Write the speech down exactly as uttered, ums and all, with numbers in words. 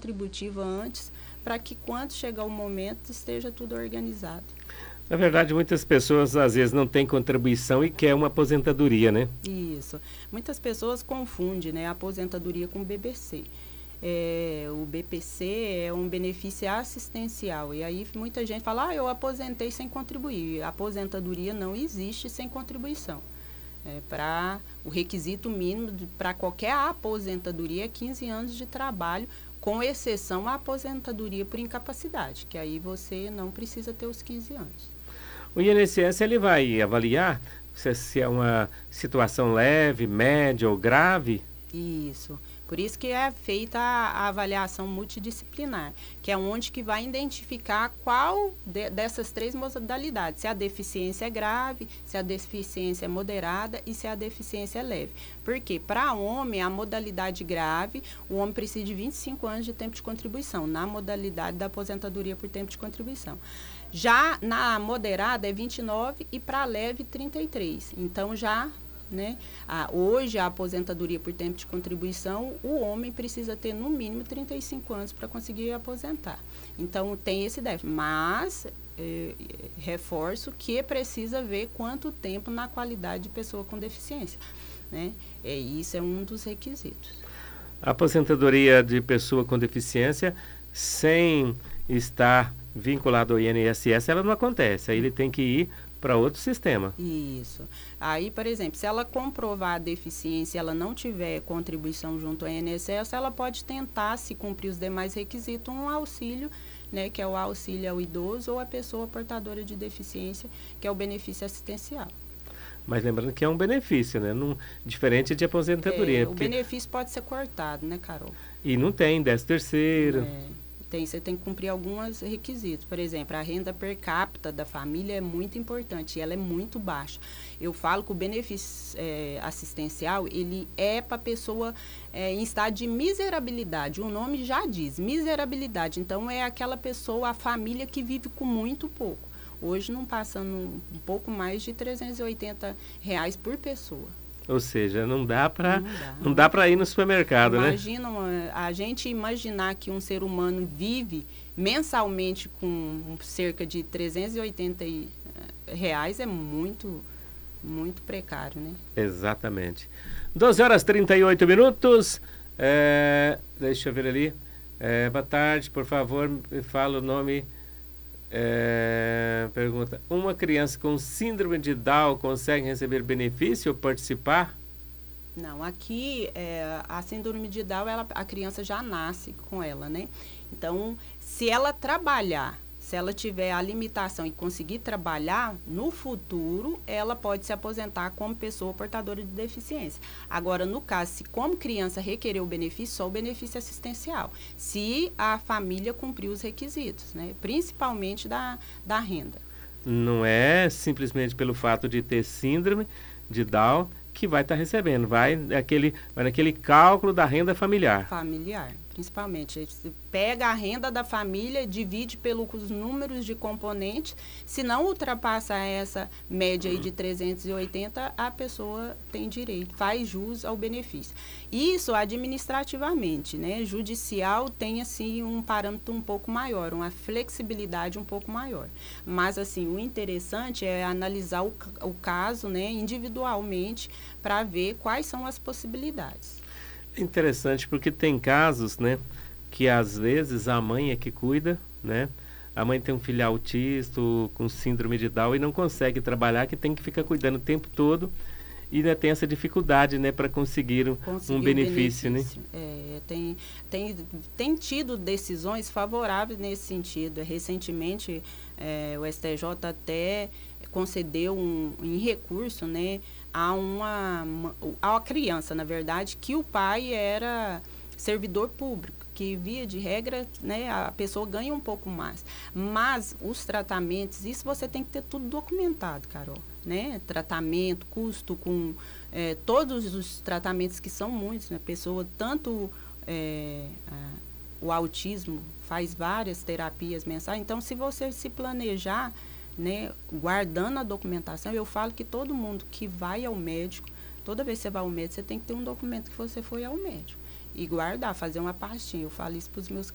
contributiva antes, para que quando chegar o momento esteja tudo organizado. Na verdade, muitas pessoas às vezes não têm contribuição e quer uma aposentadoria, né? Isso. Muitas pessoas confundem, né, a aposentadoria com o B B C. É, o B P C é um benefício assistencial. E aí muita gente fala, ah, eu aposentei sem contribuir. A aposentadoria não existe sem contribuição. É, para o requisito mínimo para qualquer aposentadoria é quinze anos de trabalho, com exceção à aposentadoria por incapacidade, que aí você não precisa ter os quinze anos. O I N S S ele vai avaliar se, se é uma situação leve, média ou grave? Isso. Por isso que é feita a, a avaliação multidisciplinar, que é onde que vai identificar qual de, dessas três modalidades, se a deficiência é grave, se a deficiência é moderada e se a deficiência é leve. Porque para homem, a modalidade grave, o homem precisa de vinte e cinco anos de tempo de contribuição, na modalidade da aposentadoria por tempo de contribuição. Já na moderada é vinte e nove e para leve trinta e três. Então já... Né? Ah, hoje, a aposentadoria por tempo de contribuição, o homem precisa ter no mínimo trinta e cinco anos para conseguir aposentar. Então, tem esse déficit. Mas, eh, reforço que precisa ver quanto tempo na qualidade de pessoa com deficiência. Né? É, isso é um dos requisitos. A aposentadoria de pessoa com deficiência, sem estar vinculado ao I N S S, ela não acontece. Aí ele tem que ir para outro sistema. Isso. Aí, por exemplo, se ela comprovar a deficiência e ela não tiver contribuição junto ao I N S S, ela pode tentar, se cumprir os demais requisitos, um auxílio, né, que é o auxílio ao idoso ou a pessoa portadora de deficiência, que é o benefício assistencial. Mas lembrando que é um benefício, né? Não, diferente de aposentadoria. É, porque... O benefício pode ser cortado, né, Carol? E não tem décimo terceiro. É. Tem, você tem que cumprir alguns requisitos. Por exemplo, a renda per capita da família é muito importante e ela é muito baixa. Eu falo que o benefício é, assistencial, ele é para a pessoa é, em estado de miserabilidade. O nome já diz, miserabilidade. Então, é aquela pessoa, a família que vive com muito pouco. Hoje, não passando um pouco mais de trezentos e oitenta reais por pessoa. Ou seja, não dá para não dá para ir no supermercado, Imagina, né? A gente imaginar que um ser humano vive mensalmente com cerca de trezentos e oitenta reais é muito, muito precário, né? Exatamente. doze horas e trinta e oito minutos. É, deixa eu ver ali. É, boa tarde, por favor, me fala o nome. É, pergunta, uma criança com síndrome de Down consegue receber benefício ou participar? Não, aqui é, a síndrome de Down, ela, a criança já nasce com ela, né? Então, se ela trabalhar, se ela tiver a limitação e conseguir trabalhar, no futuro, ela pode se aposentar como pessoa portadora de deficiência. Agora, no caso, se como criança requerer o benefício, só o benefício assistencial, se a família cumprir os requisitos, né? Principalmente da, da renda. Não é simplesmente pelo fato de ter síndrome de Down que vai estar recebendo, vai naquele, vai naquele cálculo da renda familiar. Familiar, principalmente. Você pega a renda da família, divide pelos números de componentes, se não ultrapassa essa média aí de trezentos e oitenta, a pessoa tem direito, faz jus ao benefício. Isso administrativamente, né? Judicial tem, assim, um parâmetro um pouco maior, uma flexibilidade um pouco maior. Mas, assim, o interessante é analisar o, o caso, né, individualmente, para ver quais são as possibilidades. Interessante, porque tem casos, né, que às vezes a mãe é que cuida, né? A mãe tem um filho autista com síndrome de Down e não consegue trabalhar, que tem que ficar cuidando o tempo todo e ainda tem essa dificuldade, né, para conseguir um, conseguir um benefício, benefício, né? É, tem, tem, tem tido decisões favoráveis nesse sentido. Recentemente, é, o S T J até concedeu um, em recurso, né, a uma, a uma criança, na verdade, que o pai era servidor público, que via de regra, né, a pessoa ganha um pouco mais. Mas os tratamentos, isso você tem que ter tudo documentado, Carol, né? Tratamento, custo com é, todos os tratamentos que são muitos, né? A pessoa, tanto é, a, o autismo faz várias terapias mensais, então se você se planejar, né, guardando a documentação, eu falo que todo mundo que vai ao médico, toda vez que você vai ao médico, você tem que ter um documento que você foi ao médico. E guardar, fazer uma pastinha. Eu falo isso para os meus